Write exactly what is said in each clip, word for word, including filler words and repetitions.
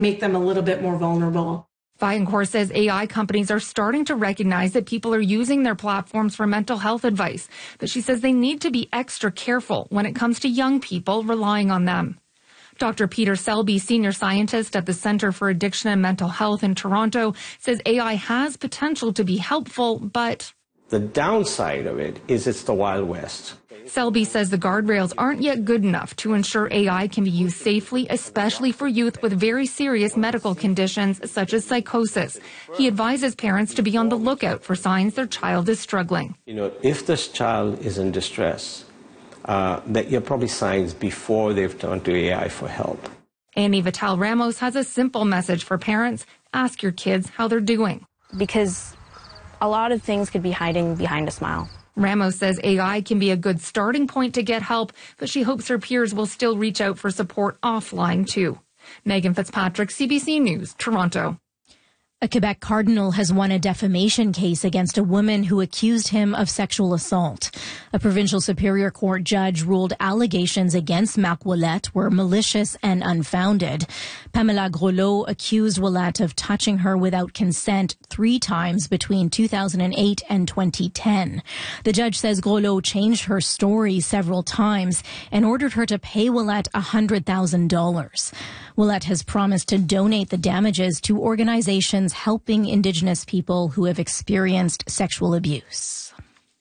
make them a little bit more vulnerable. Vaillancourt says A I companies are starting to recognize that people are using their platforms for mental health advice, but she says they need to be extra careful when it comes to young people relying on them. Doctor Peter Selby, senior scientist at the Centre for Addiction and Mental Health in Toronto, says A I has potential to be helpful, but the downside of it is it's the Wild West. Selby says the guardrails aren't yet good enough to ensure A I can be used safely, especially for youth with very serious medical conditions such as psychosis. He advises parents to be on the lookout for signs their child is struggling. You know, if this child is in distress, uh, that you're probably signs before they've turned to A I for help. Annie Vital Ramos has a simple message for parents. Ask your kids how they're doing. Because a lot of things could be hiding behind a smile. Ramos says A I can be a good starting point to get help, but she hopes her peers will still reach out for support offline, too. Megan Fitzpatrick, C B C News, Toronto. A Quebec cardinal has won a defamation case against a woman who accused him of sexual assault. A provincial superior court judge ruled allegations against Marc Ouellette were malicious and unfounded. Pamela Groslo accused Ouellette of touching her without consent three times between two thousand eight and twenty ten. The judge says Groslo changed her story several times and ordered her to pay Ouellette one hundred thousand dollars. Ouellette has promised to donate the damages to organizations helping Indigenous people who have experienced sexual abuse.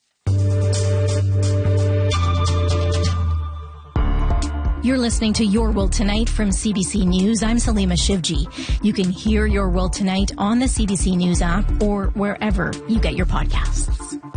You're listening to Your World Tonight from C B C News. I'm Salima Shivji. You can hear Your World Tonight on the C B C News app or wherever you get your podcasts.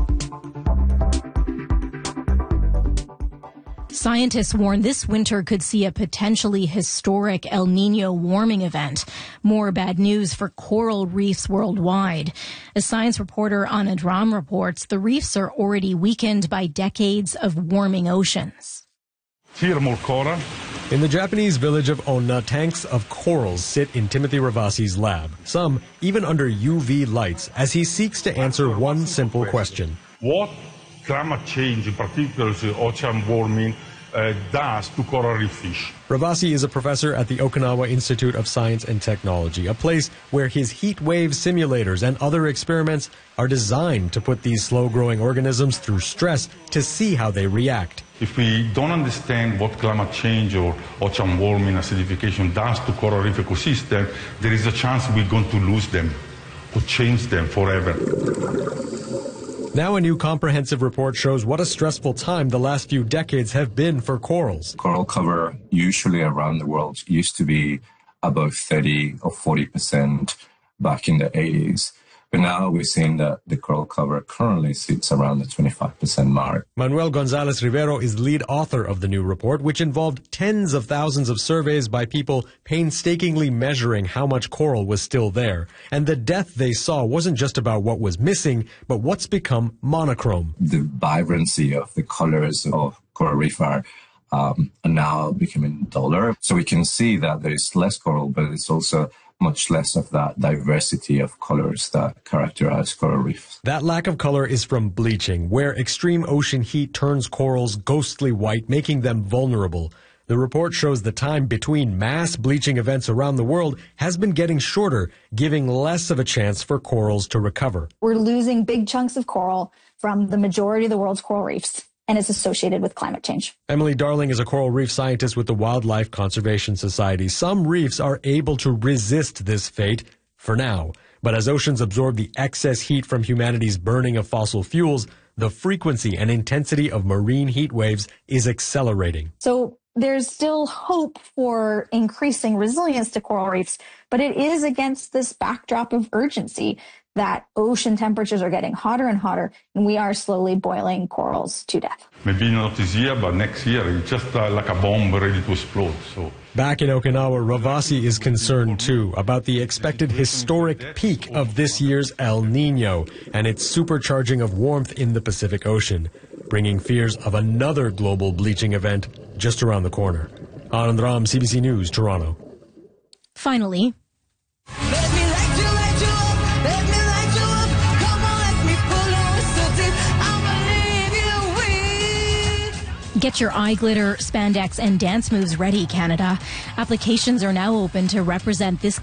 Scientists warn this winter could see a potentially historic El Niño warming event. More bad news for coral reefs worldwide. As science reporter Anna Dram reports, the reefs are already weakened by decades of warming oceans. Here, more coral. In the Japanese village of Onna, tanks of corals sit in Timothy Ravasi's lab, some even under U V lights, as he seeks to answer one simple question. What climate change, in particular ocean warming, uh, does to coral reef fish? Ravasi is a professor at the Okinawa Institute of Science and Technology, a place where his heat wave simulators and other experiments are designed to put these slow-growing organisms through stress to see how they react. If we don't understand what climate change or ocean warming, acidification does to coral reef ecosystem, there is a chance we're going to lose them or change them forever. Now a new comprehensive report shows what a stressful time the last few decades have been for corals. Coral cover usually around the world used to be above thirty or forty percent back in the eighties. But now we're seeing that the coral cover currently sits around the twenty-five percent mark. Manuel Gonzalez Rivero is lead author of the new report, which involved tens of thousands of surveys by people painstakingly measuring how much coral was still there. And the death they saw wasn't just about what was missing, but what's become monochrome. The vibrancy of the colors of coral reef are um, are now becoming duller. So we can see that there is less coral, but it's also much less of that diversity of colors that characterize coral reefs. That lack of color is from bleaching, where extreme ocean heat turns corals ghostly white, making them vulnerable. The report shows the time between mass bleaching events around the world has been getting shorter, giving less of a chance for corals to recover. We're losing big chunks of coral from the majority of the world's coral reefs, and it's associated with climate change. Emily Darling is a coral reef scientist with the Wildlife Conservation Society. Some reefs are able to resist this fate for now. But as oceans absorb the excess heat from humanity's burning of fossil fuels, the frequency and intensity of marine heat waves is accelerating. So there's still hope for increasing resilience to coral reefs, but it is against this backdrop of urgency that ocean temperatures are getting hotter and hotter, and we are slowly boiling corals to death. Maybe not this year, but next year, it's just uh, like a bomb ready to explode. So. Back in Okinawa, Ravasi is concerned, too, about the expected historic peak of this year's El Niño and its supercharging of warmth in the Pacific Ocean, bringing fears of another global bleaching event just around the corner. Anand Ram, C B C News, Toronto. Finally, Get your eye glitter, spandex, and dance moves ready, Canada. Applications are now open to represent this